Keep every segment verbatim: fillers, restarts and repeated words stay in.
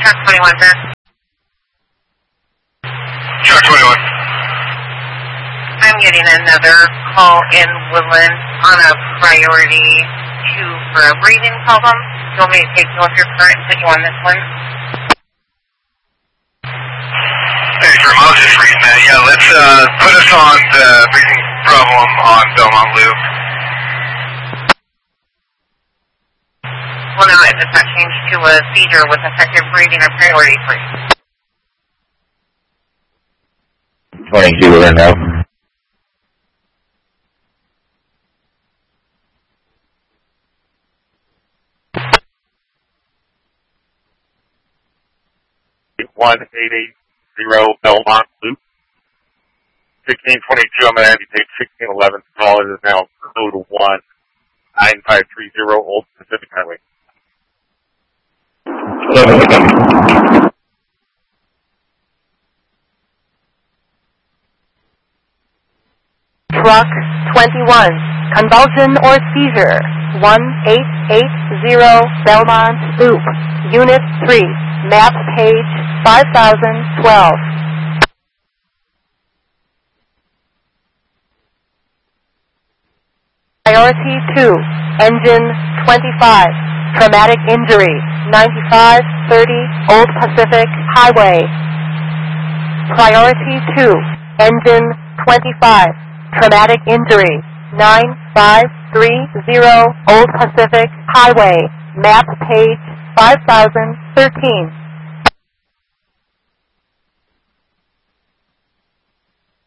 Truck twenty-one, sir. Truck twenty-one. I'm getting another call in Woodland on a priority two for a breathing problem. You want me to take you off your current and put you on this one? Hey, Jerome, I was just reading that. Yeah, let's uh, put us on the breathing problem on Belmont Loop. Well, now it does not change to a seizure with effective breathing or priority three. twenty-two right now. one eight eight zero Belmont Loop. sixteen twenty-two, I'm going to have you take sixteen eleven. Call it is now code one nine five three zero Old Pacific Highway. Truck twenty-one, convulsion or seizure, one eight eight zero Belmont Loop, Unit three, map page five thousand twelve. Priority two, engine twenty-five, traumatic injury, ninety-five thirty Old Pacific Highway. Priority two, engine twenty-five, traumatic injury, nine five three zero Old Pacific Highway, map page five thousand thirteen.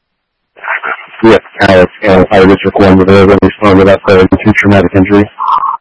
Yes, Alex, and I was recording with her when we responded to that for two traumatic injury.